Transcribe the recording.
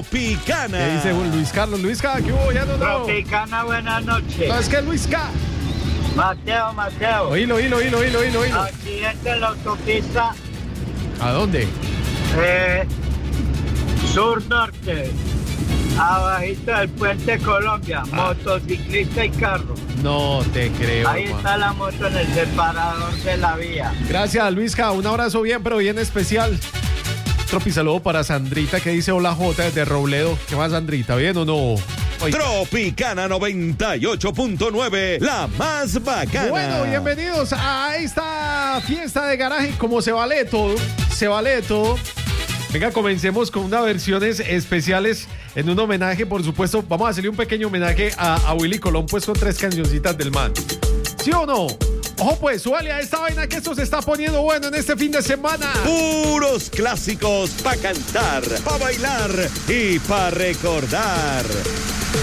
Tropicana. ¿Qué dice Luis Carlos? Luisca, ¿qué hubo? Ya no. Tropicana, buenas noches. ¿Sabes qué, Luisca? Mateo. Oílo. Accidente en la autopista ¿A dónde? sur-norte, abajito del puente Colombia, motociclista y carro. No te creo. Ahí está la moto en el separador de la vía. Gracias, Luisca. Un abrazo bien, pero bien especial. Tropi, saludo para Sandrita, que dice hola J desde Robledo. ¿Qué más, Sandrita? ¿Bien o no? Oye. Tropicana 98.9, la más bacana. Bueno, bienvenidos a esta fiesta de garaje. Como se vale todo. Venga, comencemos con unas versiones especiales en un homenaje, por supuesto. Vamos a hacerle un pequeño homenaje a Willy Colón, pues con 3 cancioncitas del man. ¿Sí o no? Ojo pues, súbale a esta vaina que esto se está poniendo bueno en este fin de semana. Puros clásicos para cantar, para bailar y para recordar.